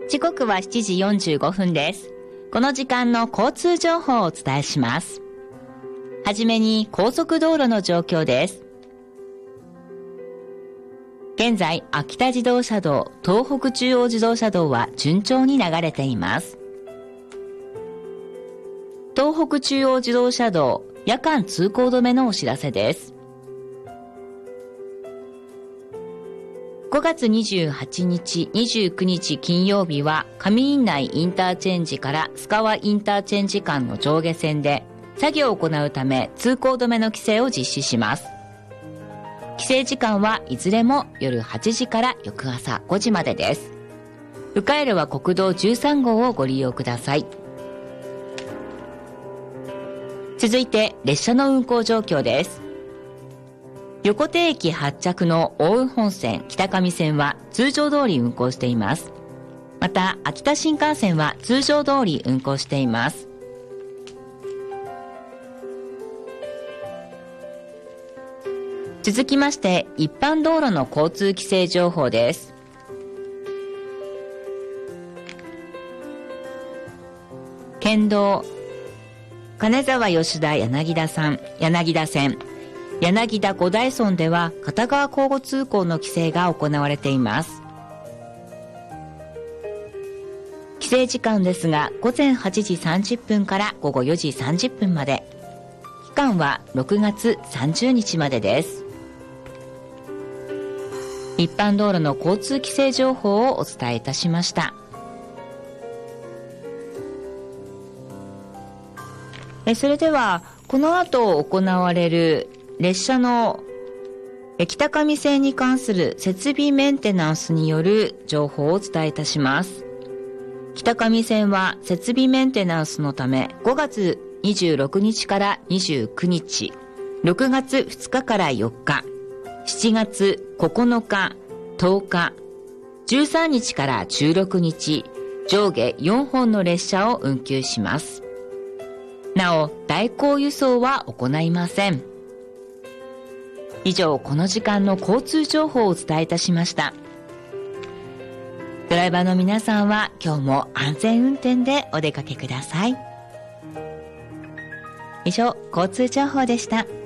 時刻は7時45分です。この時間の交通情報をお伝えします。はじめに高速道路の状況です。現在、秋田自動車道、東北中央自動車道は順調に流れています。東北中央自動車道、夜間通行止めのお知らせです。5月28日、29日金曜日は上院内インターチェンジから須川インターチェンジ間の上下線で作業を行うため通行止めの規制を実施します。規制時間はいずれも夜8時から翌朝5時までです。迂回路は国道13号をご利用ください。続いて列車の運行状況です。横手駅発着の奥羽本線北上線は通常通り運行しています。また秋田新幹線は通常通り運行しています。続きまして一般道路の交通規制情報です。県道金沢吉田柳田線柳田五大村では片側交互通行の規制が行われています。規制時間ですが午前8時30分から午後4時30分まで、期間は6月30日までです。一般道路の交通規制情報をお伝えいたしました。それではこの後行われる列車の北上線に関する設備メンテナンスによる情報をお伝えいたします。北上線は設備メンテナンスのため5月26日から29日、6月2日から4日、7月9日、10日、13日から16日、上下4本の列車を運休します。なお、代行輸送は行いません。以上、この時間の交通情報をお伝えいたしました。ドライバーの皆さんは今日も安全運転でお出かけください。以上、交通情報でした。